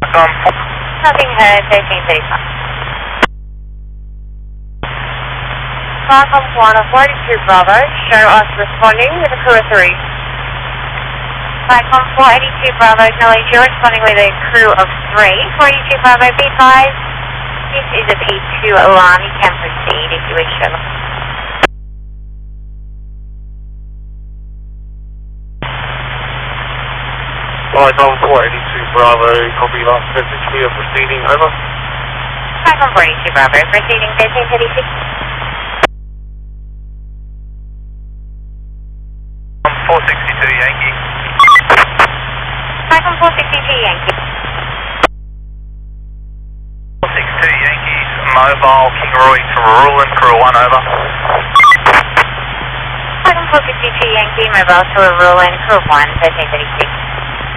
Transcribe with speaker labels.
Speaker 1: Falcon 4.
Speaker 2: Nothing heard, 1335. Falcon 442 Bravo, show us responding with a crew of 3. Falcon 482 Bravo, acknowledge you're responding with a crew of 3. 482 Bravo, be advised, this is a P2 alarm, you can proceed if you wish to.
Speaker 1: Falcon 482 Bravo, copy last message, we are proceeding, over.
Speaker 2: Falcon 482 Bravo, proceeding 1336.
Speaker 1: 462 Yankee.
Speaker 2: Falcon 462 Yankee.
Speaker 1: 462 Yankees, mobile, King Roy to Rural, crew 1, over.
Speaker 2: Falcon 462 Yankee, mobile to Rural, crew 1, 1336.